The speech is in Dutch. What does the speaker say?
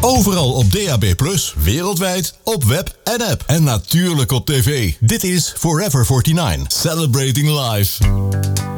Overal op DAB+, wereldwijd, op web en app. En natuurlijk op tv. Dit is Forever 49, Celebrating Life.